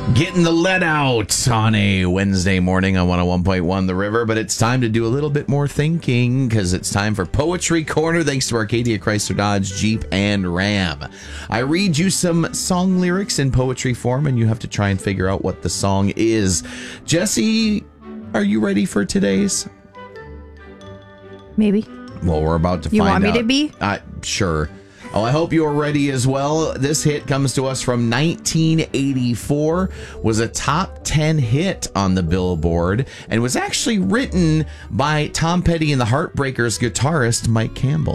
Getting the lead out on a Wednesday morning on 101.1 The River, but it's time to do a little bit more thinking because it's time for Poetry Corner thanks to Arcadia, Chrysler, Dodge, Jeep, and Ram. I read you some song lyrics in poetry form, and you have to try and figure out what the song is. Jesse, are you ready for today's? Maybe. Well, we're about to find out. You want me to be? Sure. Oh, I hope you're ready as well. This hit comes to us from 1984, was a top 10 hit on the Billboard, and was actually written by Tom Petty and the Heartbreakers guitarist Mike Campbell.